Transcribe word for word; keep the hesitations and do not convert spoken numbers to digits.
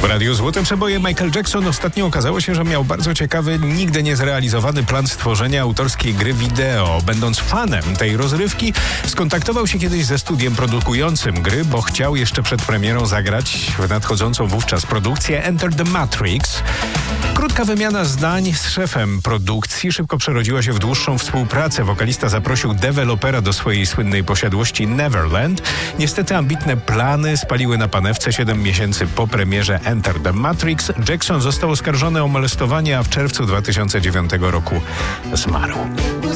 Radiu Złote Przeboje. Michael Jackson ostatnio okazało się, że miał bardzo ciekawy, nigdy nie zrealizowany plan stworzenia autorskiej gry wideo. Będąc fanem tej rozrywki, skontaktował się kiedyś ze studiem produkującym gry, bo chciał jeszcze przed premierą zagrać w nadchodzącą wówczas produkcję Enter the Matrix. Krótka wymiana zdań z szefem produkcji szybko przerodziła się w dłuższą współpracę. Wokalista zaprosił dewelopera do swojej słynnej posiadłości Neverland. Niestety ambitne plany spaliły na panewce. Siedem miesięcy po premierze Enter the Matrix Jackson został oskarżony o molestowanie, a w czerwcu dwa tysiące dziewiątego roku zmarł.